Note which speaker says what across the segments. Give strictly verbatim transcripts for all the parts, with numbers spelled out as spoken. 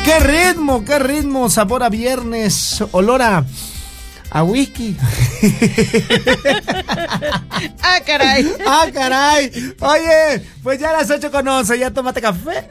Speaker 1: ¡Qué ritmo, qué ritmo! Sabor a viernes, olor a, a whisky.
Speaker 2: ¡Ah, caray!
Speaker 1: ¡Ah, caray! Oye, pues ya a las ocho con once, ¿ya tomaste café?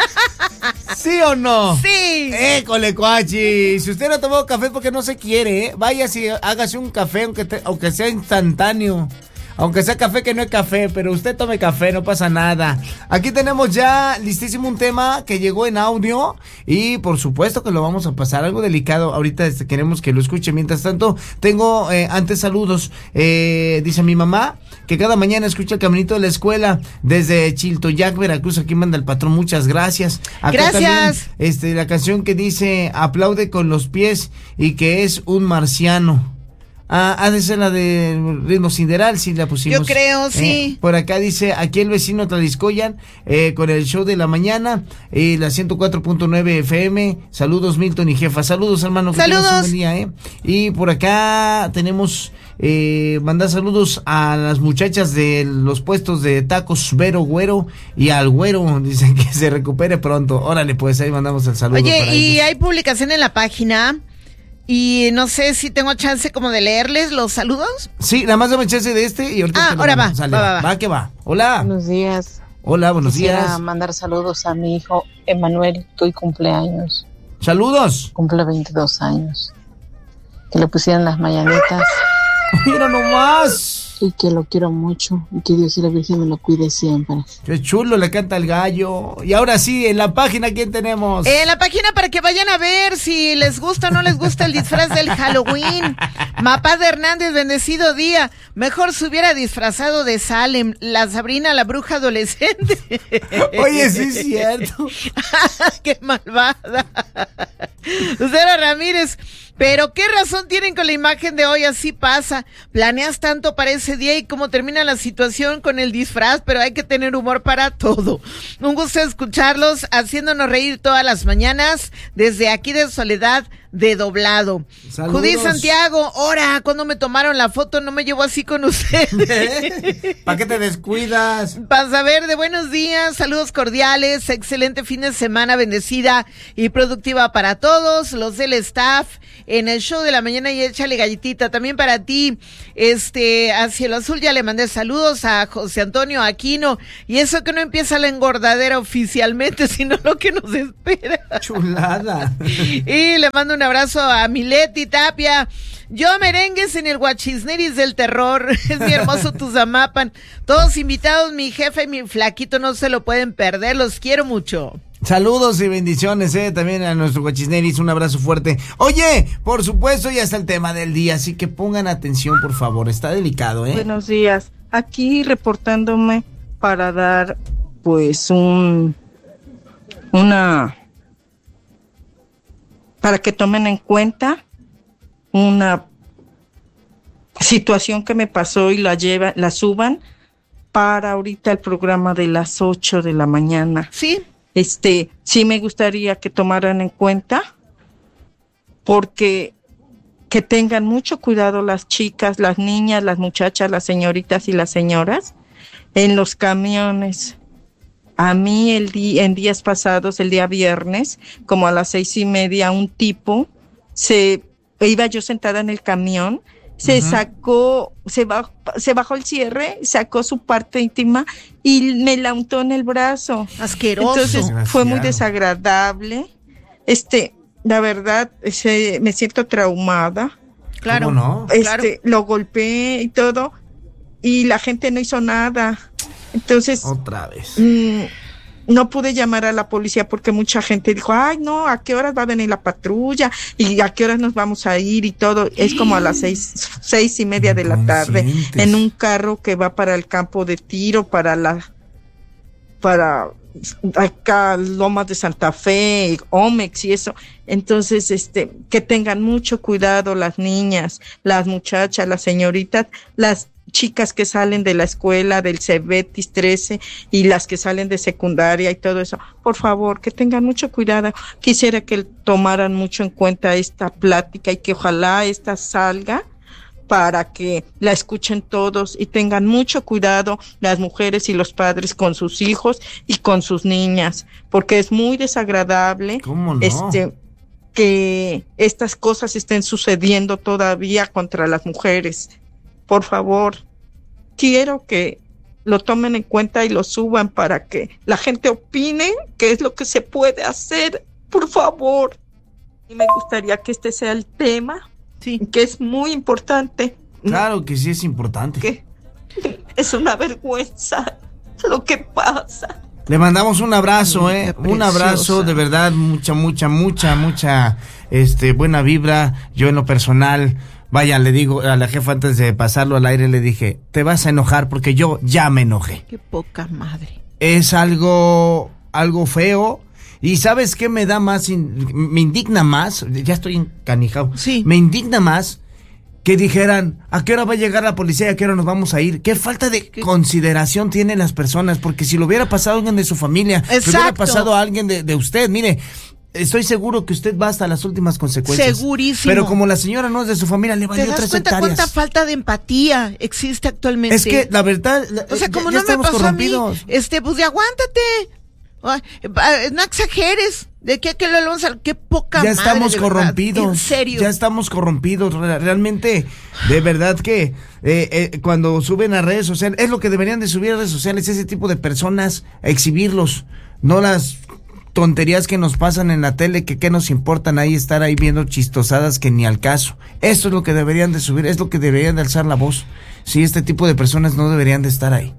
Speaker 1: ¿Sí o no?
Speaker 2: ¡Sí!
Speaker 1: ¡École, cuachi! Si usted no tomó café porque no se quiere, ¿eh? Vaya, si hágase un café, aunque, te, aunque sea instantáneo. Aunque sea café que no es café, pero usted tome café, no pasa nada. Aquí tenemos ya listísimo un tema que llegó en audio y por supuesto que lo vamos a pasar, algo delicado. Ahorita este, queremos que lo escuche. Mientras tanto, tengo eh, antes saludos. Eh, dice mi mamá que cada mañana escucha el caminito de la escuela desde Chiltoyac, Veracruz. Aquí manda el patrón, muchas gracias. Acá
Speaker 2: gracias.
Speaker 1: También, este, la canción que dice aplaude con los pies y que es un marciano. Ah, ha de ser la de Ritmo Sideral, sí la pusimos.
Speaker 2: Yo creo, sí.
Speaker 1: Eh, por acá dice, aquí el vecino Tlaxcoyan, eh, con el show de la mañana, eh, la ciento cuatro punto nueve F M. Saludos, Milton y jefa. Saludos, hermano. Que
Speaker 2: saludos.
Speaker 1: un buen día, eh. Y por acá tenemos, eh, mandar saludos a las muchachas de los puestos de tacos Vero Güero y al Güero. Dicen que se recupere pronto. Órale, pues ahí mandamos el saludo.
Speaker 2: Oye,
Speaker 1: para
Speaker 2: y
Speaker 1: ellos.
Speaker 2: hay publicación en la página. Y no sé si tengo chance como de leerles los saludos.
Speaker 1: Sí, nada más dame chance de este y ahorita.
Speaker 2: Ah, ahora va,
Speaker 1: sale,
Speaker 2: va, va,
Speaker 1: va,
Speaker 2: va.
Speaker 1: va que va. Hola.
Speaker 3: Buenos días.
Speaker 1: Hola, buenos
Speaker 3: Quisiera
Speaker 1: días.
Speaker 3: mandar saludos a mi hijo Emanuel, que hoy cumpleaños.
Speaker 1: Saludos.
Speaker 3: Cumple veintidós años. Que le pusieran las mañanitas.
Speaker 1: Mira nomás.
Speaker 3: Y que lo quiero mucho. Y que Dios y la Virgen me lo cuide siempre.
Speaker 1: Qué chulo, le canta el gallo. Y ahora sí, en la página, ¿quién tenemos?
Speaker 2: En la página para que vayan a ver si les gusta o no les gusta el disfraz del Halloween. Mapá de Hernández, bendecido día. Mejor se hubiera disfrazado de Salem, la Sabrina, la bruja adolescente.
Speaker 1: Oye, sí es cierto.
Speaker 2: ¡Qué malvada! Lucero Ramírez. Pero qué razón tienen con la imagen de hoy, así pasa. Planeas tanto para ese día y cómo termina la situación con el disfraz, pero hay que tener humor para todo. Un gusto escucharlos, haciéndonos reír todas las mañanas, desde aquí de Soledad de Doblado.
Speaker 1: Saludos.
Speaker 2: Judy Santiago, ahora, cuando me tomaron la foto no me llevó así con ustedes.
Speaker 1: ¿Para qué te descuidas?
Speaker 2: Panza Verde, buenos días, saludos cordiales, excelente fin de semana, bendecida y productiva para todos, los del staff, en el show de la mañana y échale galletita, también para ti, este, a Cielo Azul ya le mandé saludos a José Antonio Aquino, y eso que no empieza la engordadera oficialmente, sino lo que nos espera.
Speaker 1: Chulada.
Speaker 2: Y le mando un abrazo a Mileti Tapia. Yo merengues en el Guachisneris del terror. Es mi hermoso Tuzamapan. Todos invitados, mi jefe y mi flaquito no se lo pueden perder. Los quiero mucho.
Speaker 1: Saludos y bendiciones, eh, también a nuestro Guachisneris, un abrazo fuerte. Oye, por supuesto ya está el tema del día, así que pongan atención, por favor, está delicado, eh.
Speaker 4: Buenos días, aquí reportándome para dar, pues, un, una, para que tomen en cuenta una situación que me pasó y la lleva, la suban para ahorita el programa de las ocho de la mañana.
Speaker 2: Sí.
Speaker 4: Este, sí me gustaría que tomaran en cuenta, porque que tengan mucho cuidado las chicas, las niñas, las muchachas, las señoritas y las señoras en los camiones. A mí el día, en días pasados, el día viernes, como a las seis y media, un tipo se iba yo sentada en el camión. Se uh-huh. sacó, se bajó, se bajó el cierre, sacó su parte íntima y me la untó en el brazo.
Speaker 2: Asqueroso.
Speaker 4: Entonces fue muy desagradable. Este, la verdad, ese, me siento traumada.
Speaker 2: Claro.
Speaker 1: ¿Cómo no?
Speaker 4: Este,
Speaker 2: claro.
Speaker 4: Lo golpeé y todo, y la gente no hizo nada. Entonces.
Speaker 1: Otra vez.
Speaker 4: Mmm, no pude llamar a la policía porque mucha gente dijo, ay, no, ¿a qué horas va a venir la patrulla? ¿Y a qué horas nos vamos a ir? Y todo, es como a las seis, seis y media de la tarde, en un carro que va para el campo de tiro, para la, para acá, Lomas de Santa Fe, Omex y eso. Entonces, este, que tengan mucho cuidado las niñas, las muchachas, las señoritas, las chicas que salen de la escuela, del Cebetis trece, y las que salen de secundaria y todo eso, por favor, que tengan mucho cuidado. Quisiera que tomaran mucho en cuenta esta plática y que ojalá esta salga para que la escuchen todos y tengan mucho cuidado las mujeres y los padres con sus hijos y con sus niñas, porque es muy desagradable
Speaker 1: ¿Cómo no?
Speaker 4: este que estas cosas estén sucediendo todavía contra las mujeres. Por favor, quiero que lo tomen en cuenta y lo suban para que la gente opine qué es lo que se puede hacer, por favor. Y me gustaría que este sea el tema,
Speaker 2: sí,
Speaker 4: que es muy importante.
Speaker 1: Claro que sí es importante.
Speaker 4: Que es una vergüenza lo que pasa.
Speaker 1: Le mandamos un abrazo,
Speaker 2: Ay,
Speaker 1: eh,
Speaker 2: qué
Speaker 1: un abrazo,
Speaker 2: preciosa.
Speaker 1: de verdad, mucha, mucha, mucha, mucha, este, buena vibra. Yo en lo personal, vaya, le digo a la jefa antes de pasarlo al aire, le dije, te vas a enojar porque yo ya me enojé.
Speaker 2: Qué poca madre.
Speaker 1: Es algo, algo feo. Y ¿sabes qué me da más, in- me indigna más? Ya estoy encanijado.
Speaker 2: Sí.
Speaker 1: Me indigna más que dijeran, ¿a qué hora va a llegar la policía? ¿A qué hora nos vamos a ir? ¿Qué falta de
Speaker 2: ¿Qué?
Speaker 1: consideración tienen las personas? Porque si lo hubiera pasado a alguien de su familia, si hubiera
Speaker 2: Exacto.
Speaker 1: pasado a alguien de, de usted, mire, estoy seguro que usted va hasta las últimas consecuencias.
Speaker 2: Segurísimo.
Speaker 1: Pero como la señora no es de su familia, le
Speaker 2: ¿Te
Speaker 1: valió
Speaker 2: das
Speaker 1: tres
Speaker 2: cuenta
Speaker 1: hectáreas.
Speaker 2: cuánta falta de empatía existe actualmente?
Speaker 1: Es que la verdad, la-
Speaker 2: O sea,
Speaker 1: ya-
Speaker 2: como
Speaker 1: ya
Speaker 2: no me
Speaker 1: estamos
Speaker 2: pasó
Speaker 1: corrompidos.
Speaker 2: a mí, este, pues de aguántate. Ay, eh, no exageres. ¿De qué que lo vamos a... Qué poca
Speaker 1: Ya
Speaker 2: madre,
Speaker 1: estamos
Speaker 2: de verdad.
Speaker 1: corrompidos.
Speaker 2: En serio.
Speaker 1: Ya estamos corrompidos. Re- Realmente, de verdad que eh, eh, cuando suben a redes sociales, es lo que deberían de subir a redes sociales, ese tipo de personas, a exhibirlos, no las tonterías que nos pasan en la tele, que qué nos importan ahí estar ahí viendo chistosadas que ni al caso. Esto es lo que deberían de subir, es lo que deberían de alzar la voz. Sí, este tipo de personas no deberían de estar ahí.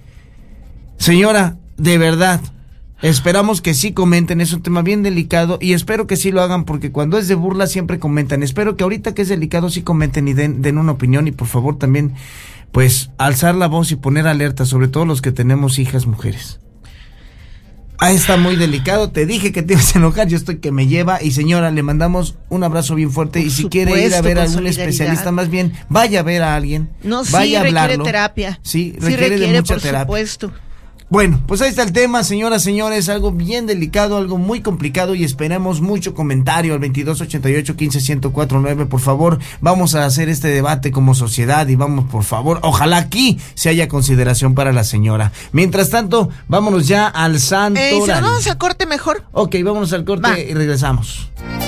Speaker 1: Señora, de verdad, esperamos que sí comenten, es un tema bien delicado y espero que sí lo hagan porque cuando es de burla siempre comentan. Espero que ahorita que es delicado sí comenten y den, den una opinión y por favor también pues alzar la voz y poner alerta, sobre todo los que tenemos hijas mujeres. Ah, está muy delicado, te dije que te ibas a enojar, yo estoy que me lleva y señora, le mandamos un abrazo bien fuerte
Speaker 2: Por
Speaker 1: y si quiere ir a
Speaker 2: supuesto,
Speaker 1: ver a
Speaker 2: con
Speaker 1: algún
Speaker 2: solidaridad.
Speaker 1: especialista, más bien vaya a ver a alguien,
Speaker 2: No, sí,
Speaker 1: vaya a
Speaker 2: requiere
Speaker 1: hablarlo.
Speaker 2: terapia.
Speaker 1: Sí,
Speaker 2: Sí
Speaker 1: requiere,
Speaker 2: requiere,
Speaker 1: de mucha
Speaker 2: por
Speaker 1: terapia.
Speaker 2: supuesto.
Speaker 1: Bueno, pues ahí está el tema, señoras, señores, algo bien delicado, algo muy complicado y esperamos mucho comentario al veintidós ochenta y ocho quince ciento cuatro nueve, por favor, vamos a hacer este debate como sociedad y vamos, por favor, ojalá aquí se haya consideración para la señora. Mientras tanto, vámonos ya al santo
Speaker 2: Eh, ¿y si nos
Speaker 1: oral.
Speaker 2: vamos a corte mejor?
Speaker 1: Ok, vámonos al corte
Speaker 2: Va.
Speaker 1: y regresamos.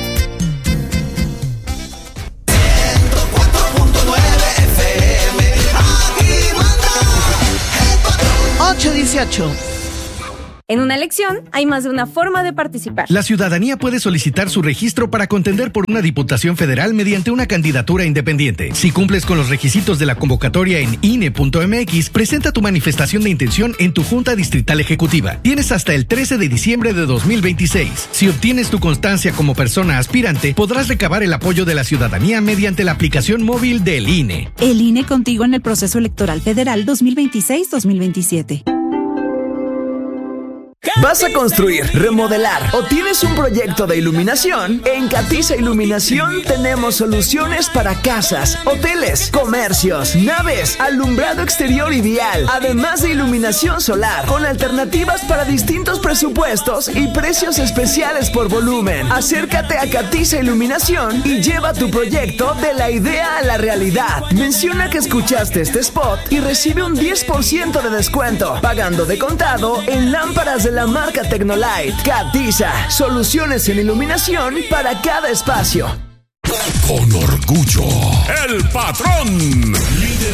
Speaker 2: ocho dieciocho.
Speaker 5: En una elección hay más de una forma de participar.
Speaker 6: La ciudadanía puede solicitar su registro para contender por una diputación federal mediante una candidatura independiente. Si cumples con los requisitos de la convocatoria en I N E punto M X, presenta tu manifestación de intención en tu Junta Distrital Ejecutiva. Tienes hasta el trece de diciembre de dos mil veintiséis. Si obtienes tu constancia como persona aspirante, podrás recabar el apoyo de la ciudadanía mediante la aplicación móvil del I N E.
Speaker 7: El I N E contigo en el proceso electoral federal dos mil veintiséis dos mil veintisiete.
Speaker 8: ¿Vas a construir, remodelar o tienes un proyecto de iluminación? En Catiza Iluminación tenemos soluciones para casas, hoteles, comercios, naves, alumbrado exterior y vial, además de iluminación solar, con alternativas para distintos presupuestos y precios especiales por volumen. Acércate a Catiza Iluminación y lleva tu proyecto de la idea a la realidad. Menciona que escuchaste este spot y recibe un diez por ciento de descuento, pagando de contado en lámparas de la marca Tecnolite. Catiza, soluciones en iluminación para cada espacio.
Speaker 9: Con orgullo, el patrón, líder